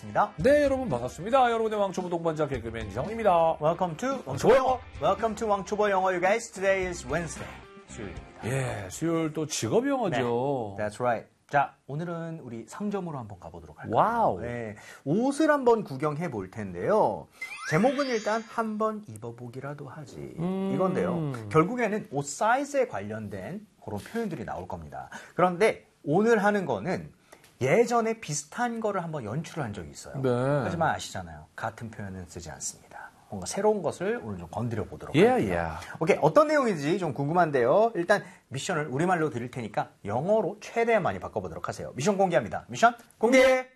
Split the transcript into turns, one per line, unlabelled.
나왔습니다.
네, 여러분 반갑습니다. 여러분의 왕초보 동반자 개그맨 이성입니다.
Welcome to 왕초보 영어. Welcome to 왕초보 영어. You guys, today is Wednesday. 수요일입니다.
예, 수요일 또 직업 영어죠.
That's right. 자, 오늘은 우리 상점으로 한번 가보도록 할까요?
와우.
네, 옷을 한번 구경해 볼 텐데요. 제목은 일단 한번 입어보기라도 하지. 이건데요. 결국에는 옷 사이즈에 관련된 그런 표현들이 나올 겁니다. 그런데 오늘 하는 거는 예전에 비슷한 거를 한번 연출을 한 적이 있어요.
네.
하지만 아시잖아요. 같은 표현은 쓰지 않습니다. 뭔가 새로운 것을 오늘 좀 건드려 보도록
예,
할게요.
예.
오케이, 어떤 내용인지 좀 궁금한데요. 일단 미션을 우리말로 드릴 테니까 영어로 최대한 많이 바꿔보도록 하세요. 미션 공개합니다. 미션 공개!